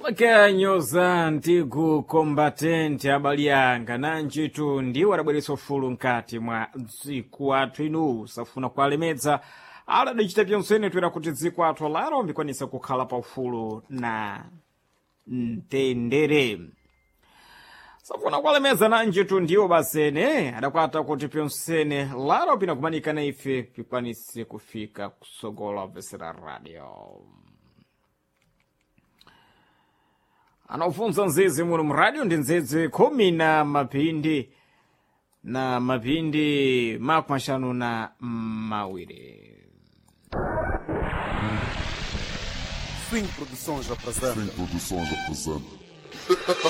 makanyoza antigo combatente abali yanga nanjitu ndiwo adabweretsa ufulu mkati mwa dziko athu inu safuna kualemedza adacita pyonsene twera kuti dziko athu alaro mbikwanisa kukhala pa ufulu na mtendere safuna kualemedza nanjitu ndiwo basene adakwata kuti pyonsene laro pina kumanika na ife pikwanise kufika kusogola vesera radio anafunza nzeze muno mradio ndi nzeze khumi na mapindi makumashanu na mawiri. Swing Produções apresenta.